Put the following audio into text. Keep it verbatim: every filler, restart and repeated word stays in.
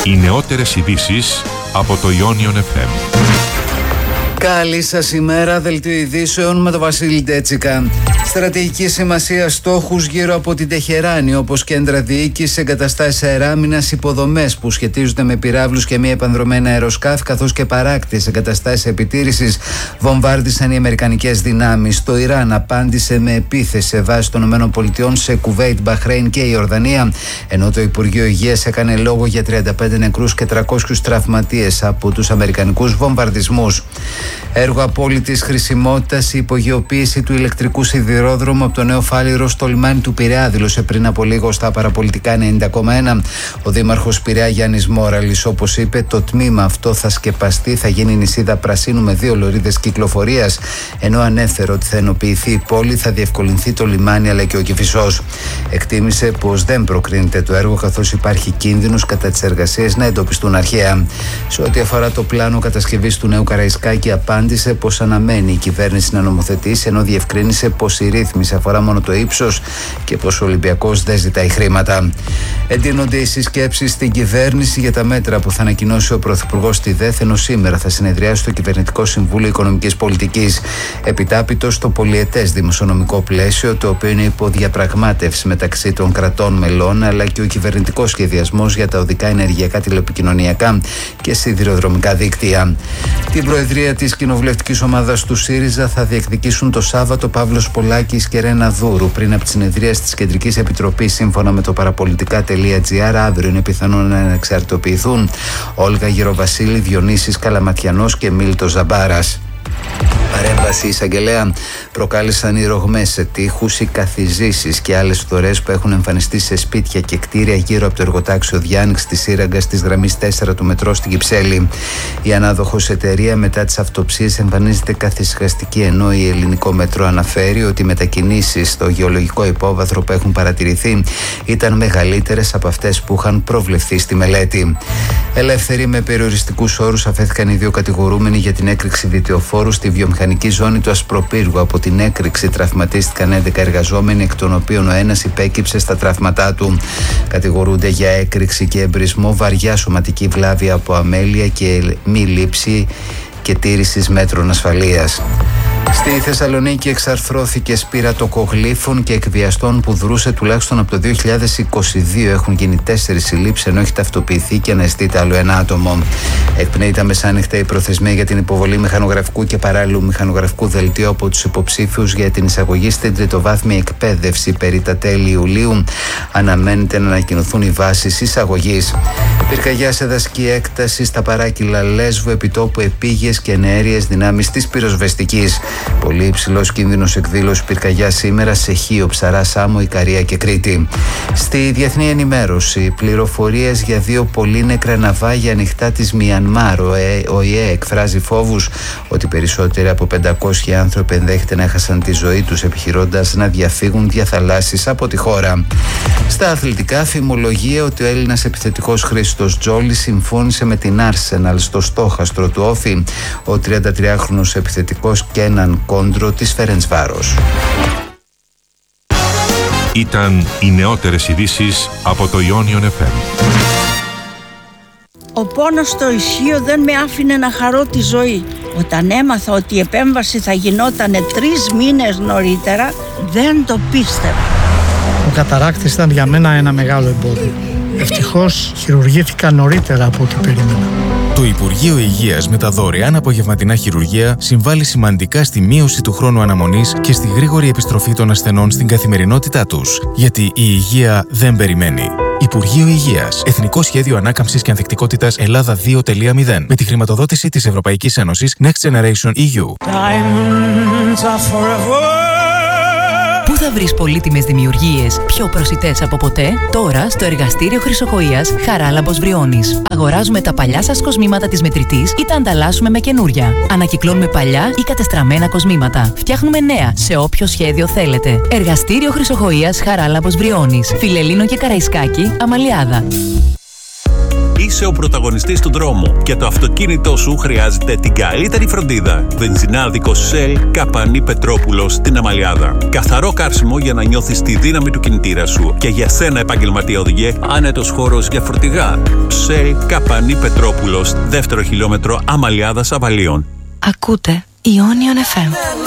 Οι νεότερες ειδήσεις από το Ionion εφ εμ. Καλή σας ημέρα, δελτίο ειδήσεων με τον Βασίλη Ντέτσικα. Στρατηγική σημασία στόχους γύρω από την Τεχεράνη, όπως κέντρα διοίκησης, εγκαταστάσεις αεράμινας, υποδομές που σχετίζονται με πυράβλους και μη επανδρομένα αεροσκάφη, καθώς και παράκτης εγκαταστάσεις επιτήρησης, βομβάρδισαν οι αμερικανικές δυνάμεις. Το Ιράν απάντησε με επίθεση σε βάση των ΗΠΑ σε Κουβέιτ, Μπαχρέιν και Ιορδανία, ενώ το Υπουργείο Υγείας έκανε λόγο για τριάντα πέντε νεκρούς και τριακόσιους τραυματίες από τους αμερικανικούς βομβαρδισμούς. Έργο απόλυτης χρησιμότητας, η υπογειοποίηση του ηλεκτρικού σιδηρόδρομου από το νέο φάληρο στο λιμάνι του Πειραιά, δήλωσε πριν από λίγο στα παραπολιτικά ενενήντα κόμμα ένα ο δήμαρχος Πειραιά Γιάννης Μόραλης. Όπως είπε, το τμήμα αυτό θα σκεπαστεί, θα γίνει νησίδα πρασίνου με δύο λωρίδες κυκλοφορίας, ενώ ανέφερε ότι θα ενοποιηθεί η πόλη, θα διευκολυνθεί το λιμάνι αλλά και ο Κηφισός. Εκτίμησε πως δεν προκρίνεται το έργο, καθώς υπάρχει κίνδυνος κατά τις εργασίες να εντοπιστούν αρχαία. Σε ό,τι αφορά το πλάνο κατασκευής του νέου Καραϊσκάκη, απάντησε πως αναμένει η κυβέρνηση να νομοθετήσει, ενώ διευκρίνησε πως η ρύθμιση αφορά μόνο το ύψος και πως ο Ολυμπιακός δεν ζητάει χρήματα. Εντείνονται οι συσκέψεις στην κυβέρνηση για τα μέτρα που θα ανακοινώσει ο Πρωθυπουργός στη ΔΕΘ, ενώ σήμερα θα συνεδριάσει το Κυβερνητικό Συμβούλιο Οικονομικής Πολιτικής. Επιτάπητο στο πολυετές δημοσιονομικό πλαίσιο, το οποίο είναι υποδιαπραγμάτευση μεταξύ των κρατών μελών, αλλά και ο κυβερνητικός σχεδιασμός για τα οδικά, ενεργειακά, τηλεπικοινωνιακά και σιδηροδρομικά δίκτυα. Την προεδρία της κοινοβουλευτικής ομάδας του ΣΥΡΙΖΑ θα διεκδικήσουν το Σάββατο Παύλος Πολάκης και Ρένα Δούρου πριν από τη συνεδρίαση της Κεντρικής Επιτροπής. Σύμφωνα με το παραπολιτικά τελεία τζι άρ, αύριο είναι πιθανό να ανεξαρτητοποιηθούν Όλγα Γεροβασίλη, Διονύσης Καλαματιανός και Μίλτος Ζαμπάρας. Παρέμβαση εισαγγελέα προκάλεσαν οι ρογμές σε τοίχους, οι καθιζήσεις και άλλες φθορές που έχουν εμφανιστεί σε σπίτια και κτίρια γύρω από το εργοτάξιο Διάνοιξ της σύραγγας της γραμμής τέσσερα του μετρό στην Κυψέλη. Η ανάδοχος εταιρεία μετά τις αυτοψίες εμφανίζεται καθησυχαστική, ενώ η Ελληνικό Μετρό αναφέρει ότι οι μετακινήσεις στο γεωλογικό υπόβαθρο που έχουν παρατηρηθεί ήταν μεγαλύτερες από αυτές που είχαν προβλεφθεί στη μελέτη. Ελεύθεροι με περιοριστικούς όρους αφέθηκαν οι δύο κατηγορούμενοι για την έκρηξη διτεοφόρου στη βιομηχανική ζώνη του Ασπροπύργου. Από την έκρηξη τραυματίστηκαν έντεκα εργαζόμενοι, εκ των οποίων ο ένας υπέκυψε στα τραύματά του. Κατηγορούνται για έκρηξη και εμπρισμό, βαριά σωματική βλάβη από αμέλεια και μη λήψη και τήρησης μέτρων ασφαλείας. Στη Θεσσαλονίκη εξαρθρώθηκε σπήρα τοκογλύφων και εκβιαστών που δρούσε τουλάχιστον από το δύο χιλιάδες είκοσι δύο. Έχουν γίνει τέσσερις συλλήψεις, ενώ έχει ταυτοποιηθεί και αναζητείται άλλο ένα άτομο. Εκπνέει τα μεσάνυχτα η προθεσμία για την υποβολή μηχανογραφικού και παράλληλου μηχανογραφικού δελτίου από τους υποψήφιους για την εισαγωγή στην τριτοβάθμια εκπαίδευση. Περί τα τέλη Ιουλίου αναμένεται να ανακοινωθούν οι βάσεις εισαγωγής. Πυρκαγιά σε δασική έκταση στα παράκυλα Λέσβου, επιτόπου επίγειες και εναέριες δυνάμεις της πυροσβεστικής. Πολύ υψηλός κίνδυνος εκδήλωση πυρκαγιά σήμερα σε Χίο, Ψαρά, Σάμο, Ικαρία και Κρήτη. Στη διεθνή ενημέρωση, πληροφορίες για δύο πολύ νεκρά ναυάγια ανοιχτά της Μιανμάρ. Ο ΙΕ εκφράζει φόβους ότι περισσότεροι από πεντακόσιοι άνθρωποι ενδέχεται να έχασαν τη ζωή τους επιχειρώντας να διαφύγουν διαθαλάσσεις από τη χώρα. Στα αθλητικά, φημολογία ότι ο Έλληνας επιθετικός Χρήστος Τζόλης συμφώνησε με την Arsenal στο στόχαστρο του Όφη. Ο τριαντατριάχρονος επιθετικός Κέναν Κόντρο της Φερεντσβάρος. Ήταν οι νεότερες ειδήσεις από το Ionion εφ εμ. Ο πόνος στο ισχύο δεν με άφηνε να χαρώ τη ζωή. Όταν έμαθα ότι η επέμβαση θα γινόταν τρεις μήνες νωρίτερα, δεν το πίστευα. Ο καταράκτης ήταν για μένα ένα μεγάλο εμπόδιο. Ευτυχώς χειρουργήθηκα νωρίτερα από ό,τι περίμενα. Το Υπουργείο Υγείας με τα δωρεάν απογευματινά χειρουργεία συμβάλλει σημαντικά στη μείωση του χρόνου αναμονής και στη γρήγορη επιστροφή των ασθενών στην καθημερινότητά τους. Γιατί η υγεία δεν περιμένει. Υπουργείο Υγείας. Εθνικό Σχέδιο Ανάκαμψης και Ανθεκτικότητας Ελλάδα δύο τελεία μηδέν. Με τη χρηματοδότηση της Ευρωπαϊκής Ένωσης Next Generation ι γιου. Πού θα βρεις πολύτιμες δημιουργίες πιο προσιτές από ποτέ? Τώρα στο εργαστήριο Χρυσοκοΐας Χαράλαμπος Βριώνης. Αγοράζουμε τα παλιά σας κοσμήματα της μετρητής ή τα ανταλλάσσουμε με καινούρια. Ανακυκλώνουμε παλιά ή κατεστραμμένα κοσμήματα. Φτιάχνουμε νέα σε όποιο σχέδιο θέλετε. Εργαστήριο Χρυσοκοΐας Χαράλαμπος Βριώνης. Φιλελλήνο και Καραϊσκάκη, Αμαλιάδα. είσαι ο πρωταγωνιστής του δρόμου και το αυτοκίνητό σου χρειάζεται την καλύτερη φροντίδα. Βενζινάδικο Shell Καπανή Πετρόπουλος στην Αμαλιάδα. Καθαρό κάρσιμο για να νιώθεις τη δύναμη του κινητήρα σου. Και για σένα, επαγγελματία οδηγέ, άνετος χώρος για φορτηγά. Shell Καπανή Πετρόπουλος, δεύτερο χιλιόμετρο Αμαλιάδας Αβαλίων. Ακούτε Ionion εφ εμ.